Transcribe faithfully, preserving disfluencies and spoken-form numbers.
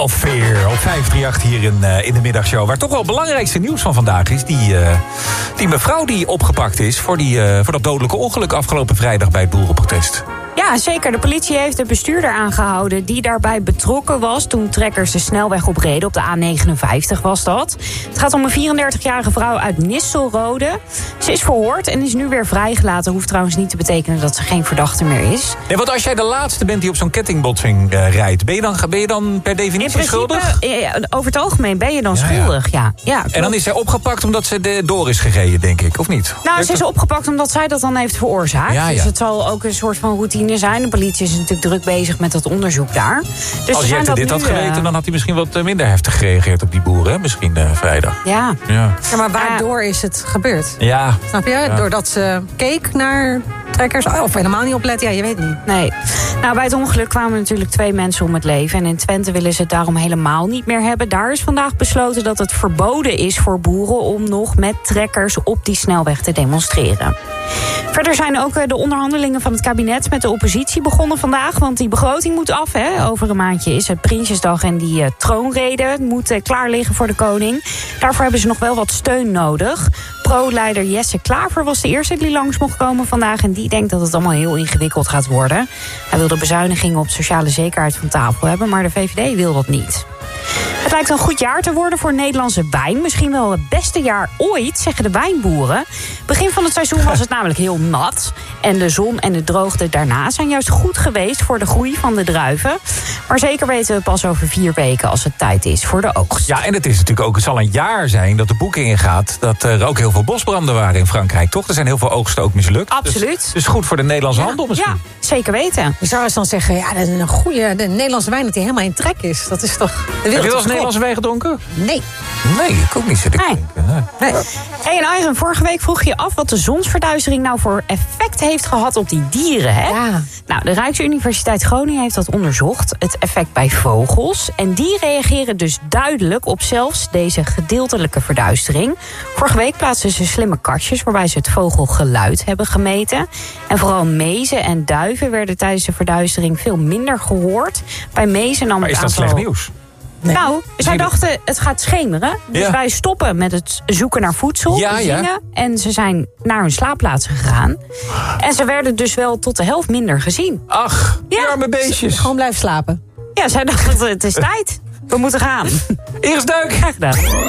of Fear op vijf drie acht hier in, uh, in de middagshow. Waar toch wel het belangrijkste nieuws van vandaag is. Die, uh, die mevrouw die opgepakt is voor, die, uh, voor dat dodelijke ongeluk afgelopen vrijdag bij het boerenprotest. Ja, zeker. De politie heeft de bestuurder aangehouden die daarbij betrokken was toen trekkers de snelweg opreden. Op de A negenenvijftig was dat. Het gaat om een vierendertigjarige vrouw uit Nistelrode. Ze is verhoord en is nu weer vrijgelaten. Hoeft trouwens niet te betekenen dat ze geen verdachte meer is. Nee, want als jij de laatste bent die op zo'n kettingbotsing uh, rijdt, ben je, dan, ben je dan per definitie In principe, schuldig? Over het algemeen ben je dan ja, schuldig, ja. ja. ja en dan is zij opgepakt omdat ze de door is gereden, denk ik, of niet? Nou, ze is opgepakt omdat zij dat dan heeft veroorzaakt. Ja, ja. Dus het zal ook een soort van routine zijn. De politie is natuurlijk druk bezig met dat onderzoek daar. Dus als Jette dit had geweten, uh... dan had hij misschien wat minder heftig gereageerd op die boeren, hè? Misschien uh, vrijdag. Ja. ja. Ja, maar waardoor is het gebeurd? Ja. Snap je? Ja. Doordat ze keek naar trekkers, of helemaal niet opletten, ja, je weet niet. Nee. Nou, bij het ongeluk kwamen natuurlijk twee mensen om het leven. En in Twente willen ze het daarom helemaal niet meer hebben. Daar is vandaag besloten dat het verboden is voor boeren om nog met trekkers op die snelweg te demonstreren. Verder zijn ook de onderhandelingen van het kabinet met de oppositie begonnen vandaag. Want die begroting moet af. Hè. Over een maandje is het Prinsjesdag en die uh, troonrede moet uh, klaar liggen voor de koning. Daarvoor hebben ze nog wel wat steun nodig. Pro-leider Jesse Klaver was de eerste die langs mocht komen vandaag. En die denkt dat het allemaal heel ingewikkeld gaat worden. Hij wil de bezuinigingen op sociale zekerheid van tafel hebben. Maar de V V D wil dat niet. Het lijkt een goed jaar te worden voor Nederlandse wijn. Misschien wel het beste jaar ooit, zeggen de wijnboeren. Begin van het seizoen was het namelijk heel nat. En de zon en de droogte daarna zijn juist goed geweest voor de groei van de druiven. Maar zeker weten we pas over vier weken als het tijd is voor de oogst. Ja, en het is natuurlijk ook, het zal een jaar zijn dat de boeken ingaat dat er ook heel veel bosbranden waren in Frankrijk, toch? Er zijn heel veel oogsten ook mislukt. Absoluut. Dus, dus goed voor de Nederlandse ja, handel misschien. Ja, zeker weten. Je zou eens dan zeggen, ja, dat is een goede de Nederlandse wijn dat die helemaal in trek is. Dat is toch... Heb je wel eens Nederlandse wijn gedronken? Nee. Nee, ik ook niet zit ik nee. nee. Hey, en Iron, vorige week vroeg je af wat de zonsverduistering nou voor effect heeft gehad op die dieren, hè? Ja. Nou, de Rijksuniversiteit Groningen heeft dat onderzocht. Het effect bij vogels. En die reageren dus duidelijk op zelfs deze gedeeltelijke verduistering. Vorige week plaatsten ze slimme kastjes waarbij ze het vogelgeluid hebben gemeten. En vooral mezen en duiven werden tijdens de verduistering veel minder gehoord. Bij mezen nam maar het is dat aantal... slecht nieuws? Nee. Nou, zij dachten het gaat schemeren. Dus ja. wij stoppen met het zoeken naar voedsel, ja, zingen. Ja. En ze zijn naar hun slaapplaatsen gegaan. En ze werden dus wel tot de helft minder gezien. Ach, ja. arme beestjes. Gewoon blijven slapen. Ja, zij dachten het is tijd. We moeten gaan. Eerst duik. Graag gedaan.